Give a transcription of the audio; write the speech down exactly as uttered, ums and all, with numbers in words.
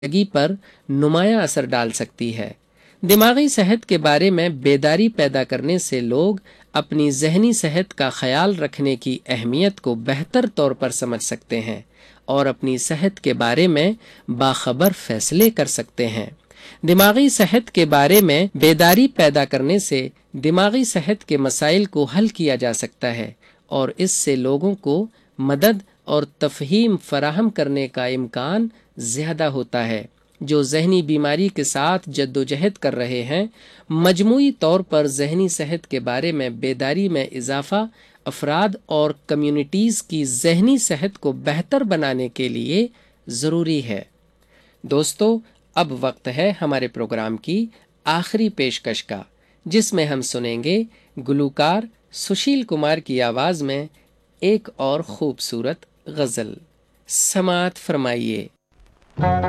ज़िंदगी पर नुमायाँ असर डाल सकती है। दिमागी सेहत के बारे में बेदारी पैदा करने से लोग अपनी ज़हनी सेहत का ख्याल रखने की अहमियत को बेहतर तौर पर समझ सकते हैं और अपनी सेहत के बारे में बाखबर फैसले कर सकते हैं। दिमागी सेहत के बारे में बेदारी पैदा करने से दिमागी सेहत के मसाइल को हल किया जा सकता है और इससे लोगों को मदद और तफहीम फराहम करने का इम्कान ज़्यादा होता है। जो ज़हनी बीमारी के साथ जद्दोजहद कर रहे हैं, मजमूई तौर पर ज़हनी सेहत के बारे में बेदारी में इजाफ़ा अफराद और कम्युनिटीज़ की ज़हनी सेहत को बेहतर बनाने के लिए ज़रूरी है। दोस्तों, अब वक्त है हमारे प्रोग्राम की आखिरी पेशकश का, जिसमें हम सुनेंगे गुलूकार सुशील कुमार की आवाज़ में एक और खूबसूरत गज़ल। समाअत फरमाइए।